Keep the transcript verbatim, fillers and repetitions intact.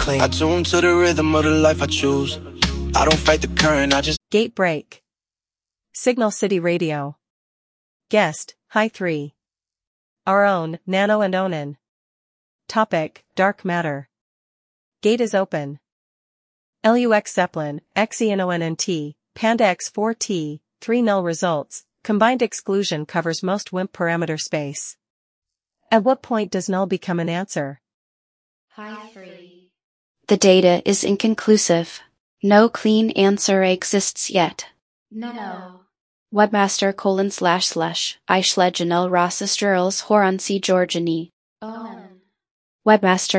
clean. I tune to the rhythm of the life I choose. I don't fight the current, I just Gate break. Signal City Radio. Guest, High three. Our own, Nano and Onan. Topic, Dark Matter. Gate is open. L U X Zeppelin, X E N O N N T, Panda X four T, three null results, combined exclusion covers most W I M P parameter space. At what point does null become an answer? High three. The data is inconclusive. No clean answer exists yet. No. Webmaster colon slash slash I schlegenel Rosses Jurals Horon C Georgiani. Onan. Webmaster